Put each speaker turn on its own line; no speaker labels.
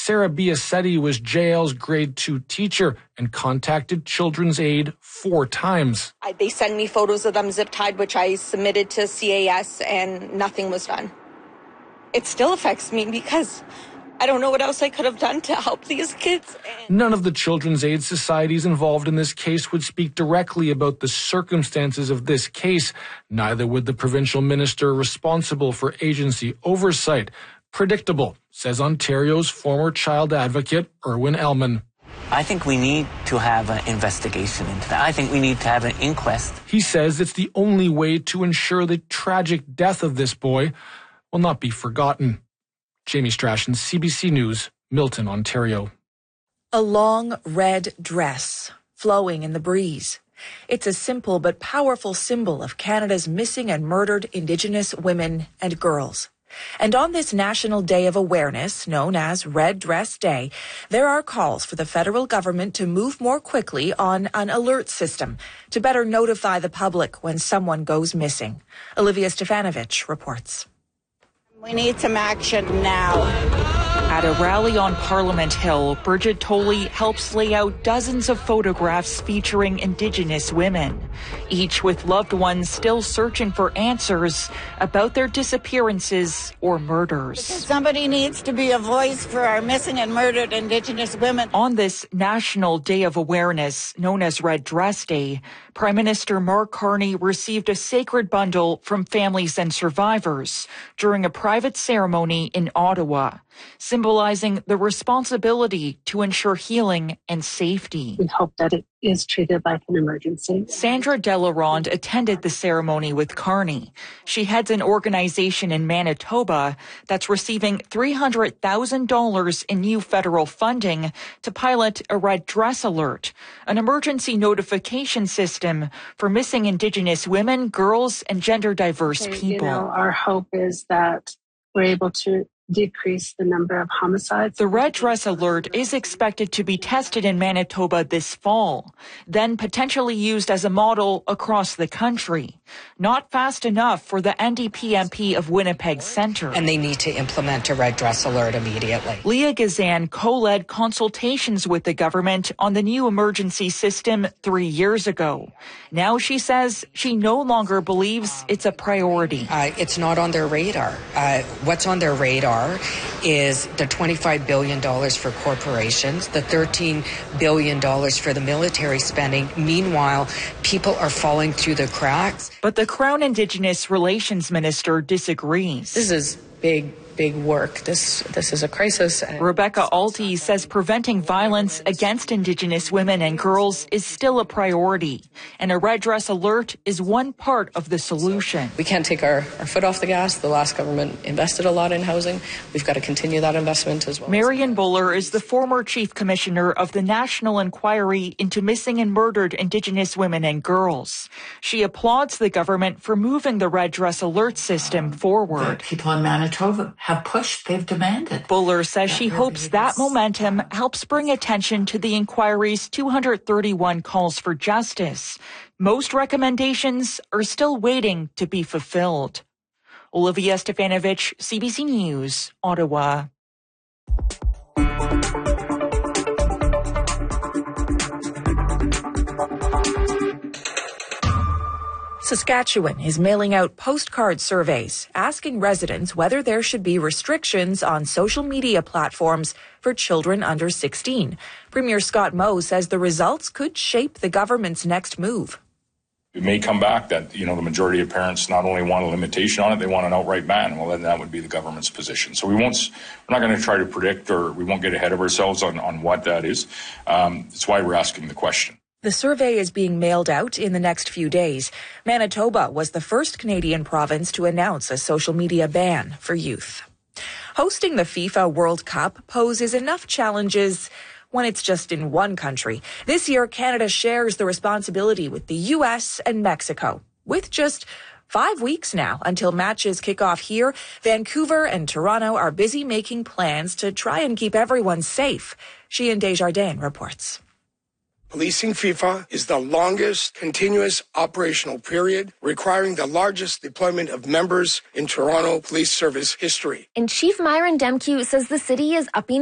Sarah Biasetti was JL's grade 2 teacher and contacted Children's Aid 4 times.
They send me photos of them zip-tied, which I submitted to CAS, and nothing was done. It still affects me because I don't know what else I could have done to help these kids.
None of the Children's Aid societies involved in this case would speak directly about the circumstances of this case. Neither would the provincial minister responsible for agency oversight. Predictable, says Ontario's former child advocate, Erwin Ellman.
I think we need to have an investigation into that. I think we need to have an inquest.
He says it's the only way to ensure the tragic death of this boy will not be forgotten. Jamie Strachan, CBC News, Milton, Ontario.
A long red dress flowing in the breeze. It's a simple but powerful symbol of Canada's missing and murdered Indigenous women and girls. And on this National Day of Awareness, known as Red Dress Day, there are calls for the federal government to move more quickly on an alert system to better notify the public when someone goes missing. Olivia Stefanovich reports.
We need some action now.
At a rally on Parliament Hill, Bridget Tolley helps lay out dozens of photographs featuring Indigenous women, each with loved ones still searching for answers about their disappearances or murders.
Because somebody needs to be a voice for our missing and murdered Indigenous women.
On this National Day of Awareness, known as Red Dress Day, Prime Minister Mark Carney received a sacred bundle from families and survivors during a private ceremony in Ottawa, symbolizing the responsibility to ensure healing and safety.
We hope that it is treated like an emergency.
Sandra Delarond attended the ceremony with Carney. She heads an organization in Manitoba that's receiving $300,000 in new federal funding to pilot a Red Dress Alert, an emergency notification system for missing Indigenous women, girls, and gender-diverse people.
Our hope is that we're able to decrease the number of homicides.
The Red Dress Alert is expected to be tested in Manitoba this fall, then potentially used as a model across the country. Not fast enough for the NDP MP of Winnipeg Centre.
And they need to implement a Red Dress Alert immediately.
Leah Gazan co-led consultations with the government on the new emergency system 3 years ago. Now she says she no longer believes it's a priority.
It's not on their radar. What's on their radar is the $25 billion for corporations, the $13 billion for the military spending. Meanwhile, people are falling through the cracks.
But the Crown Indigenous Relations Minister disagrees.
This is big work. This is a crisis.
Rebecca Alty says preventing violence against Indigenous women and girls is still a priority, and a Red Dress Alert is one part of the solution.
We can't take our foot off the gas. The last government invested a lot in housing. We've got to continue that investment as well.
Marion Buller is the former Chief Commissioner of the National Inquiry into Missing and Murdered Indigenous Women and Girls. She applauds the government for moving the Red Dress Alert system forward.
The people in Manitoba have pushed, they've demanded.
Buller says she hopes that momentum helps bring attention to the inquiry's 231 calls for justice. Most recommendations are still waiting to be fulfilled. Olivia Stefanovich, CBC News, Ottawa.
Saskatchewan is mailing out postcard surveys asking residents whether there should be restrictions on social media platforms for children under 16. Premier Scott Moe says the results could shape the government's next move.
It may come back that, the majority of parents not only want a limitation on it, they want an outright ban. Well, then that would be the government's position. So we're not going to try to predict, or we won't get ahead of ourselves on what that is. That's why we're asking the question.
The survey is being mailed out in the next few days. Manitoba was the first Canadian province to announce a social media ban for youth. Hosting the FIFA World Cup poses enough challenges when it's just in one country. This year, Canada shares the responsibility with the U.S. and Mexico. With just 5 weeks now until matches kick off here, Vancouver and Toronto are busy making plans to try and keep everyone safe. Sheehan Desjardins reports.
Policing FIFA is the longest continuous operational period, requiring the largest deployment of members in Toronto Police Service history.
And Chief Myron Demke says the city is upping